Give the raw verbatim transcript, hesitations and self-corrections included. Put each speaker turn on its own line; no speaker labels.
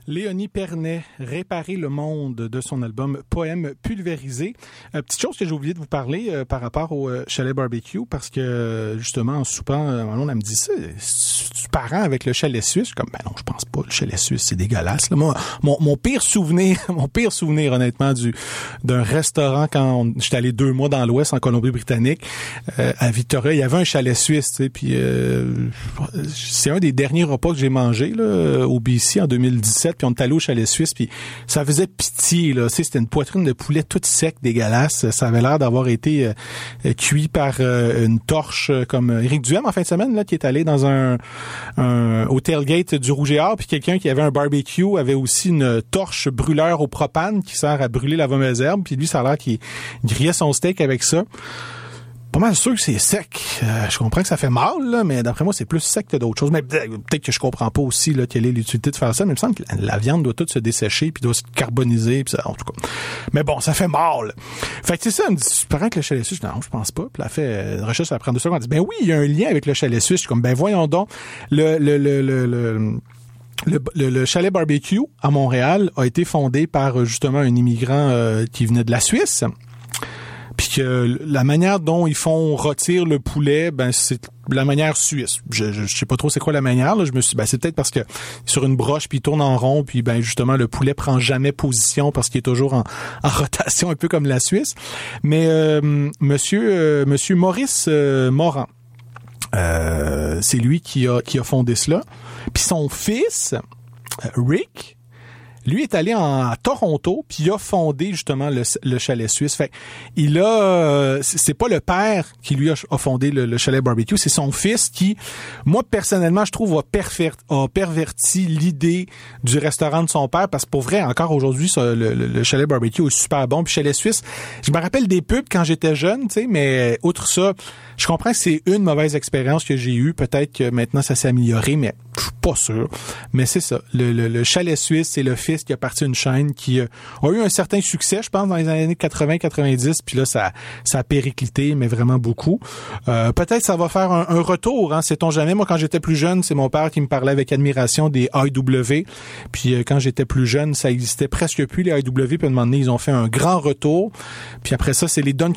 Léonie Pernet, Réparer le monde de son album Poème pulvérisé. Euh, petite chose que j'ai oublié de vous parler euh, par rapport au euh, chalet barbecue, parce que euh, justement en soupant, euh, on me dit ça, tu parents avec le chalet suisse. Je suis comme, ben non, je pense pas, le chalet suisse, c'est dégueulasse. Là. Moi, mon, mon pire souvenir, mon pire souvenir honnêtement du d'un restaurant quand j'étais allé deux mois dans l'Ouest en Colombie-Britannique, euh, à Victoria, il y avait un chalet suisse, tu sais, puis euh, c'est un des derniers repas que j'ai mangé là, au B C en deux mille dix-sept. Puis on est allé au chalet suisse, puis ça faisait pitié, là. Tu sais, c'était une poitrine de poulet toute sec, dégueulasse. Ça avait l'air d'avoir été euh, cuit par euh, une torche, euh, comme Éric Duhem en fin de semaine, là, qui est allé dans un, un au tailgate du Rouge et Or, puis quelqu'un qui avait un barbecue avait aussi une torche brûleur au propane qui sert à brûler la mauvaise herbe, puis lui, ça a l'air qu'il grillait son steak avec ça. Pas mal sûr que c'est sec. Euh, je comprends que ça fait mal, là, mais d'après moi, c'est plus sec que d'autres choses. Mais peut-être que je comprends pas aussi là, quelle est l'utilité de faire ça, mais il me semble que la, la viande doit toute se dessécher puis doit se carboniser, puis ça, en tout cas. Mais bon, ça fait mal. Fait que c'est ça, elle me dit, tu parles que le chalet suisse? Non, je pense pas. Puis elle fait une recherche, ça prend deux secondes. Elle dit, ben oui, il y a un lien avec le chalet suisse. Je suis comme, ben voyons donc. Le, le, le, le, le Le, le, le chalet barbecue à Montréal a été fondé par justement un immigrant euh, qui venait de la Suisse. Puis que la manière dont ils font rôtir le poulet, ben c'est la manière suisse. Je, je, je sais pas trop c'est quoi la manière. Là. Je me suis, ben c'est peut-être parce que sur une broche puis il tourne en rond puis ben justement le poulet prend jamais position parce qu'il est toujours en, en rotation un peu comme la Suisse. Mais euh, Monsieur euh, Monsieur Maurice euh, Morin, euh, c'est lui qui a qui a fondé cela. Puis son fils Rick, lui est allé en, à Toronto, puis il a fondé justement le, le chalet suisse. Fait il a, euh, c'est pas le père qui lui a, a fondé le, le chalet barbecue, c'est son fils qui, moi personnellement, je trouve a, perfer, a perverti l'idée du restaurant de son père, parce que pour vrai, encore aujourd'hui, ça, le, le, le chalet barbecue est super bon. Puis chalet suisse, je me rappelle des pubs quand j'étais jeune, tu sais, mais outre ça, je comprends que c'est une mauvaise expérience que j'ai eue. Peut-être que maintenant ça s'est amélioré, mais je suis pas sûr. Mais c'est ça, le, le, le chalet suisse, c'est le fils qui a parti une chaîne qui euh, a eu un certain succès, je pense, dans les années quatre-vingts quatre-vingt-dix, puis là, ça, ça a périclité, mais vraiment beaucoup. Euh, peut-être ça va faire un, un retour, hein, sait-on jamais. Moi, quand j'étais plus jeune, c'est mon père qui me parlait avec admiration des I W, puis euh, quand j'étais plus jeune, ça existait presque plus, les I W, puis à un moment donné, ils ont fait un grand retour, puis après ça, c'est les Dunkin'